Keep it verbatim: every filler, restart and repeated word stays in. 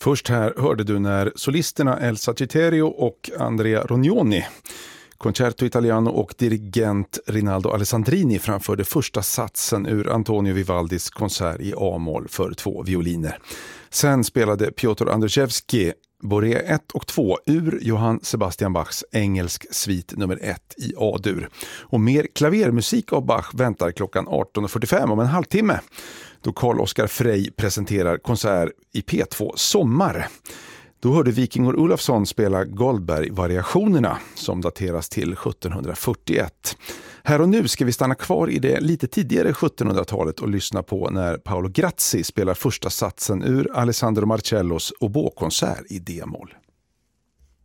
Först här hörde du när solisterna El Sagittario och Andrea Rognoni, Concerto Italiano och dirigent Rinaldo Alessandrini framförde första satsen ur Antonio Vivaldis konsert i A-moll för två violiner. Sen spelade Piotr Andrzejewski Boré ett och två ur Johann Sebastian Bachs engelsk svit nummer ett i A-dur. Och mer klavermusik av Bach väntar klockan arton fyrtiofem om en halvtimme, då Carl-Oskar Frey presenterar konsert i P två Sommar. Då hörde Vikingur Olafsson spela Goldberg-variationerna som dateras till sjuttonhundrafyrtioett. Här och nu ska vi stanna kvar i det lite tidigare sjuttonhundratalet och lyssna på när Paolo Grazzi spelar första satsen ur Alessandro Marcellos oboekonsert i D-moll.